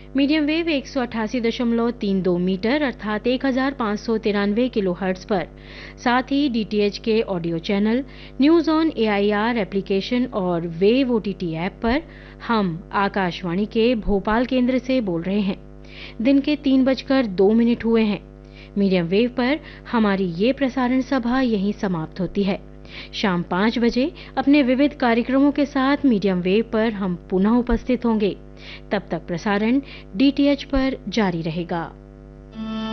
Medium wave 188.32 metre अर्थात 1593 kilohertz पर, साथ ही डीटीएच के audio channel, news on AIR application और वेव ओटीटी ऐप पर हम आकाशवाणी के भोपाल केंद्र से बोल रहे हैं। दिन के 3:02 हुए हैं। मीडियम वेव पर हमारी ये प्रसारण सभा यहीं समाप्त होती है। शाम 5 बजे अपने विविध कार्यक्रमों के साथ मीडियम वेव पर हम पुनः उपस्थित होंगे। तब तक प्रसारण डीटीएच पर जारी रहेगा।